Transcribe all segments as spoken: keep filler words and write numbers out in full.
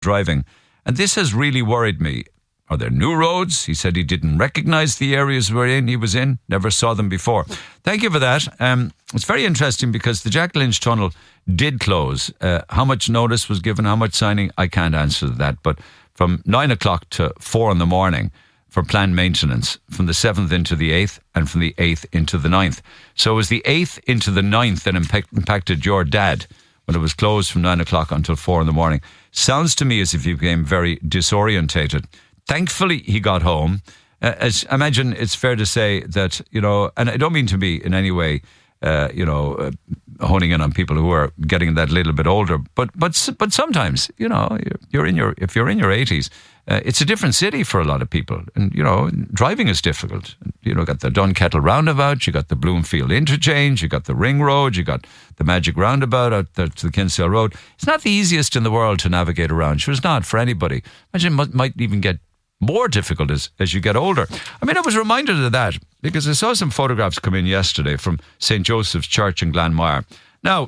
driving. And this has really worried me. Are there new roads? He said he didn't recognise the areas we're in, he was in, never saw them before. Thank you for that. Um, it's very interesting because the Jack Lynch Tunnel did close. Uh, how much notice was given, how much signing, I can't answer that. But from nine o'clock to four in the morning for planned maintenance, from the seventh into the eighth and from the eighth into the ninth. So it was the eighth into the ninth that impact, impacted your dad when it was closed from nine o'clock until four in the morning. Sounds to me as if he became very disorientated. Thankfully, he got home. Uh, as I imagine it's fair to say that, you know, and I don't mean to be in any way, uh, you know, uh, honing in on people who are getting that little bit older, but but but sometimes, you know, you're in your if you're in your eighties, uh, it's a different city for a lot of people, and you know, driving is difficult. You know, got the Dunkettle roundabout, you got the Bloomfield interchange, you got the Ring Road, you got the Magic roundabout out there to the Kinsale Road. It's not the easiest in the world to navigate around. Sure, it's not for anybody. Imagine it might even get more difficult as, as you get older. I mean, I was reminded of that because I saw some photographs come in yesterday from Saint Joseph's Church in Glanmire. Now,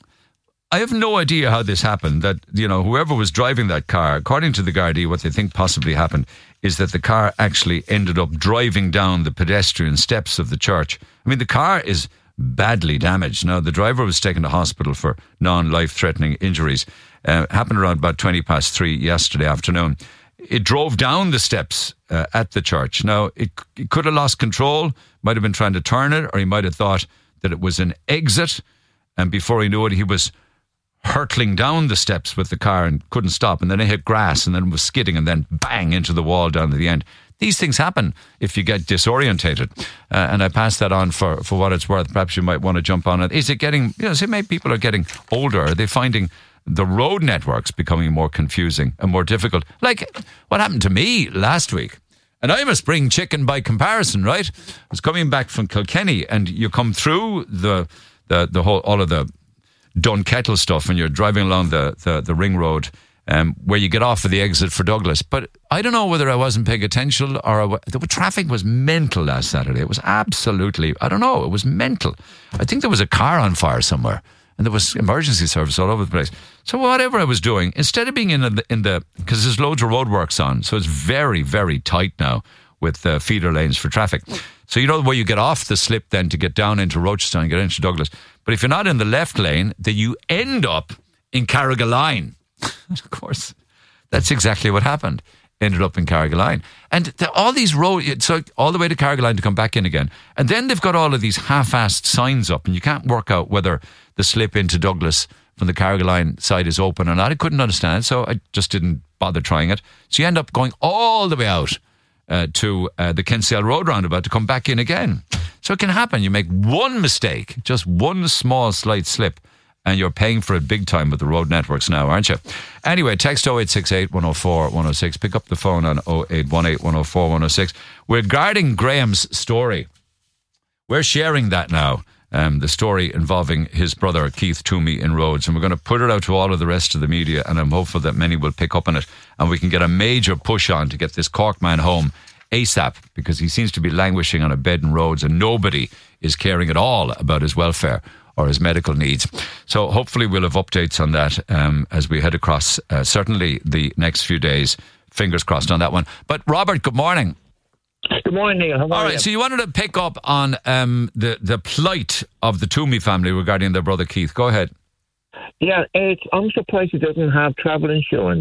I have no idea how this happened, that, you know, whoever was driving that car, according to the Gardaí, what they think possibly happened is that the car actually ended up driving down the pedestrian steps of the church. I mean, the car is badly damaged. Now, the driver was taken to hospital for non-life-threatening injuries. Uh, happened around about twenty past three yesterday afternoon. It drove down the steps uh, at the church. Now, it, it could have lost control, might have been trying to turn it, or he might have thought that it was an exit, and before he knew it, he was hurtling down the steps with the car and couldn't stop, and then it hit grass, and then was skidding, and then bang into the wall down to the end. These things happen if you get disorientated, uh, and I pass that on for, for what it's worth. Perhaps you might want to jump on it. Is it getting, you know, say maybe people are getting older, are they finding the road networks becoming more confusing and more difficult? Like what happened to me last week. And I'm a spring chicken by comparison, right? I was coming back from Kilkenny, and you come through the the, the whole, all of the Dunkettle stuff, and you're driving along the, the, the ring road um, where you get off at the exit for Douglas. But I don't know whether I wasn't paying attention or I, the traffic was mental last Saturday. It was absolutely, I don't know, it was mental. I think there was a car on fire somewhere, and there was emergency service all over the place. So whatever I was doing, instead of being in the, in the because there's loads of roadworks on, so it's very, very tight now with uh, feeder lanes for traffic. So you know where you get off the slip then to get down into Rochestown and get into Douglas. But if you're not in the left lane, then you end up in Carrigaline. Of course, that's exactly what happened. Ended up in Carrigaline. And the, all these roads, so all the way to Carrigaline to come back in again. And then they've got all of these half-assed signs up, and you can't work out whether the slip into Douglas from the Carrigaline side is open or not. I couldn't understand it, so I just didn't bother trying it. So you end up going all the way out uh, to uh, the Kinsale Road roundabout to come back in again. So it can happen. You make one mistake, just one small slight slip, and you're paying for it big time with the road networks now, aren't you? Anyway, text oh eight six eight, one oh four, one oh six. Pick up the phone on oh eight one eight, one oh four, one oh six. We're guarding Graham's story. We're sharing that now, um, the story involving his brother, Keith Toomey, in Rhodes. And we're going to put it out to all of the rest of the media, and I'm hopeful that many will pick up on it, and we can get a major push on to get this Cork man home ASAP, because he seems to be languishing on a bed in Rhodes, and nobody is caring at all about his welfare or his medical needs. So hopefully we'll have updates on that um, as we head across uh, certainly the next few days. Fingers crossed on that one. But Robert, good morning. Good morning, Neil. How are All right, you? so you wanted to pick up on um, the, the plight of the Toomey family regarding their brother Keith. Go ahead. Yeah, it's, I'm surprised he doesn't have travel insurance.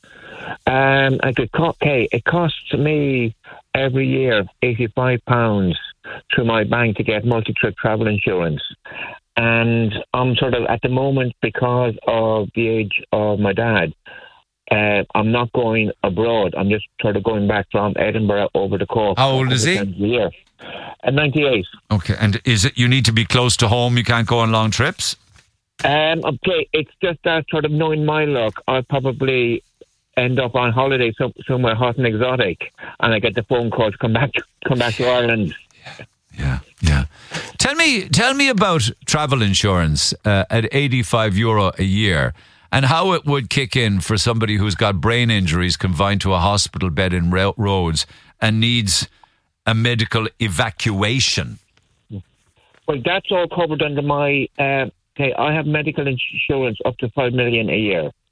Um, I could co- okay, it costs me every year eighty-five pounds through my bank to get multi-trip travel insurance. And I'm sort of, at the moment, because of the age of my dad, uh, I'm not going abroad. I'm just sort of going back from Edinburgh over to Cork. How old is he? A year. At ninety-eight. Okay, and is it you need to be close to home? You can't go on long trips? Um, okay, it's just that sort of knowing my luck, I'll probably end up on holiday some, somewhere hot and exotic, and I get the phone call to come back, come back to Ireland. Yeah, yeah, yeah. Tell me, tell me about travel insurance uh, at eighty-five euro a year, and how it would kick in for somebody who's got brain injuries, confined to a hospital bed in Ro- Rhodes, and needs a medical evacuation. Well, that's all covered under my. Uh, okay, I have medical insurance up to five million a year.